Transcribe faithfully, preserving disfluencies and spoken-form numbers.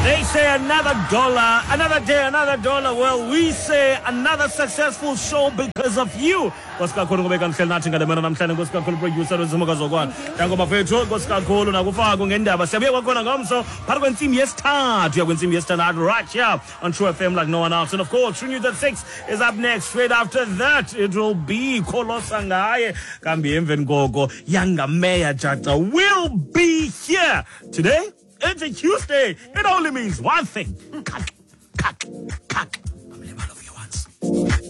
They say another dollar, another day, another dollar. Well, we say another successful show because of you. Kwasikakhulu ngobeka mhleli nathi ngademena namhlanje kwasikakhulu producer wezimuka zokwana. Dango bafethu kwasikakhulu nakufaka ngendaba. Siyabuya kwakhona ngomso phakathi kwentsimbi yesithathu ya kwentsimbi yesithandathu right here on True F M like no one else. And of course, True News at six is up next. Straight after that, it will be Kholosa Ngaye. Kambi emveni koko Yanga Mayor Jaca will be here today. It's a Tuesday. It only means one thing. Cut, cut, cut. I'm level of you once.